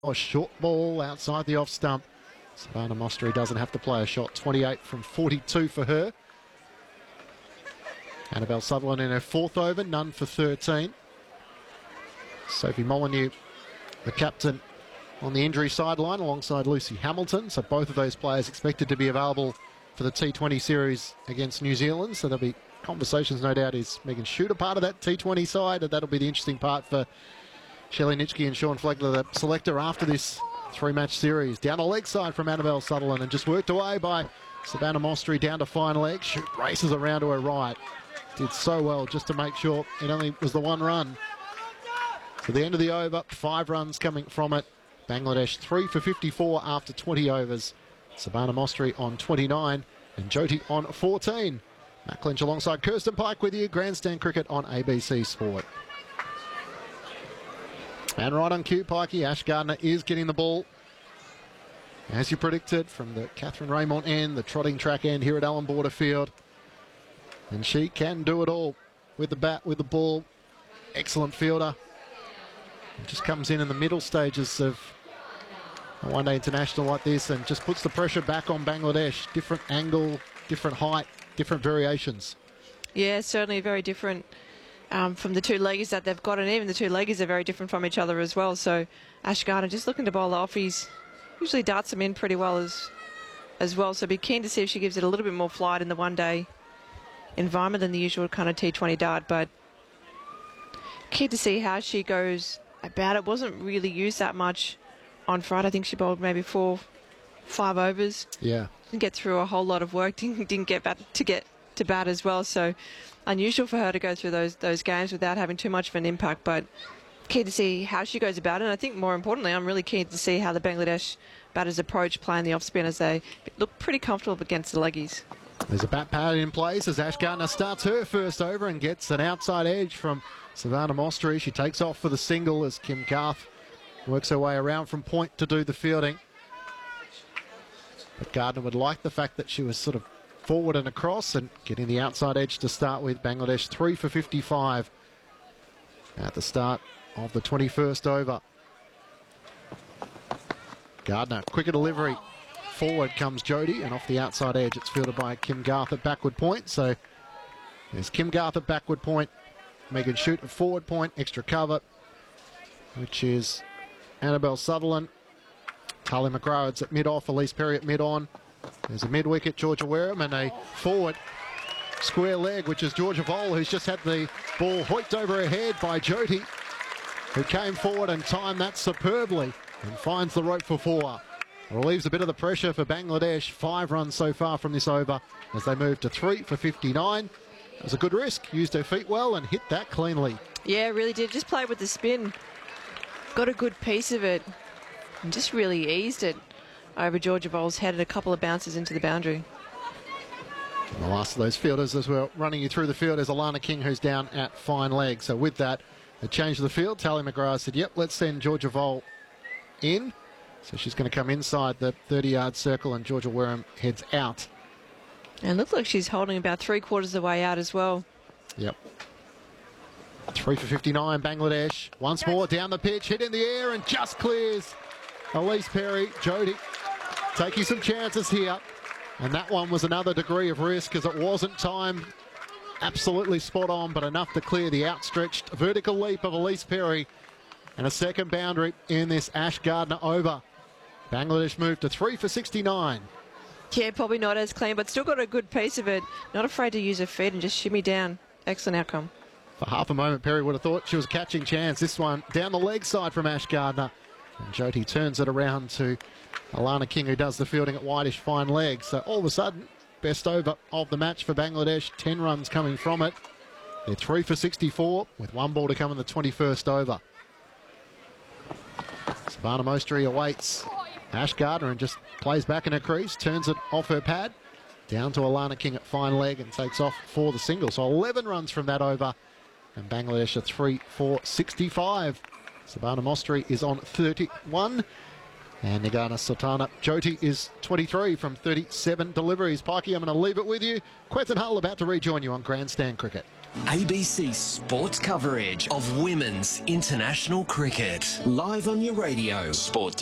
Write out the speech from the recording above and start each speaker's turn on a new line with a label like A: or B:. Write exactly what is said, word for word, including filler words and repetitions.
A: A short ball outside the off stump. Savannah Mostery doesn't have to play a shot. twenty-eight from forty-two for her. Annabelle Sutherland in her fourth over, none for thirteen. Sophie Molyneux, the captain, on the injury sideline alongside Lucy Hamilton. So both of those players expected to be available for the T twenty series against New Zealand. So there'll be conversations, no doubt. Is Megan Shooter part of that T twenty side? And that'll be the interesting part for Shelley Nitschke and Sean Flegler, the selector, after this three-match series. Down the leg side from Annabelle Sutherland and just worked away by Savannah Mostery down to fine leg. Shoot races around to her right. Did so well just to make sure it only was the one run. So the end of the over, five runs coming from it. Bangladesh three for fifty-four after twenty overs. Savannah Mostery on twenty-nine and Jyoti on fourteen. Matt Clinch alongside Kirsten Pike with you. Grandstand Cricket on A B C Sport. And right on cue, Pikey, Ash Gardner is getting the ball, as you predicted, from the Catherine Raymond end, the trotting track end here at Allan Border Field. And she can do it all with the bat, with the ball. Excellent fielder. It just comes in in the middle stages of a one-day international like this and just puts the pressure back on Bangladesh. Different angle, different height, different variations.
B: Yeah, certainly very different. Um, from the two leggies that they've got, and even the two leggies are very different from each other as well. So Ash Gardner just looking to bowl off. He's usually darts them in pretty well as as well. So be keen to see if she gives it a little bit more flight in the one-day environment than the usual kind of T twenty dart. But keen to see how she goes about it. Wasn't really used that much on Friday. I think she bowled maybe four, five overs.
A: Yeah,
B: didn't get through a whole lot of work. Didn't didn't get back to get to bat as well. So unusual for her to go through those those games without having too much of an impact, but keen to see how she goes about it. And I think more importantly, I'm really keen to see how the Bangladesh batters approach playing the off spin, as they look pretty comfortable against the leggies.
A: There's a bat pattern in place as Ash Gardner starts her first over and gets an outside edge from Savannah Mostery. She takes off for the single as Kim Garth works her way around from point to do the fielding. But Gardner would like the fact that she was sort of forward and across and getting the outside edge to start with. Bangladesh three for fifty-five at the start of the twenty-first over. Gardner, quicker delivery. Forward comes Jyoti, and off the outside edge it's fielded by Kim Garth at backward point. So there's Kim Garth at backward point, Megan Shute at forward point, extra cover, which is Annabelle Sutherland. Talia McGrath at mid-off, Elise Perry at mid-on. There's a mid-wicket, Georgia Wareham, and a forward square leg, which is Georgia Vole, who's just had the ball hoiked over her head by Jyoti, who came forward and timed that superbly and finds the rope for four. Relieves a bit of the pressure for Bangladesh. Five runs so far from this over as they move to three for fifty-nine. It was a good risk, used her feet well and hit that cleanly.
B: Yeah, really did. Just played with the spin. Got a good piece of it and just really eased it over Georgia Vole's head and a couple of bounces into the boundary.
A: And the last of those fielders as well, running you through the field, is Alana King, who's down at fine leg. So with that, a change of the field. Talia McGrath said, yep, let's send Georgia Vole in. So she's going to come inside the thirty-yard circle and Georgia Wareham heads out.
B: And looks like she's holding about three quarters of the way out as well.
A: Yep. three for fifty-nine, Bangladesh. Once more down the pitch, hit in the air and just clears. Elise Perry, Jyoti taking some chances here. And that one was another degree of risk as it wasn't timed absolutely spot on, but enough to clear the outstretched vertical leap of Elise Perry. And a second boundary in this Ash Gardner over. Bangladesh moved to three for sixty-nine.
B: Yeah, probably not as clean, but still got a good piece of it. Not afraid to use her feet and just shimmy down. Excellent outcome.
A: For half a moment, Perry would have thought she was catching chance. This one down the leg side from Ash Gardner. And Jyoti turns it around to Alana King, who does the fielding at whitish fine leg. So all of a sudden, best over of the match for Bangladesh. ten runs coming from it. They're three for sixty-four with one ball to come in the twenty-first over. Savannah Mostery awaits Ash Gardner and just plays back in her crease, turns it off her pad, down to Alana King at fine leg and takes off for the single. So eleven runs from that over, and Bangladesh are three for sixty-five. Savannah Mostery is on thirty-one, and Nagana Sultana Jyoti is twenty-three from thirty-seven deliveries. Pikey, I'm going to leave it with you. Quentin Hull about to rejoin you on Grandstand Cricket.
C: A B C sports coverage of women's international cricket. Live on your radio. Sport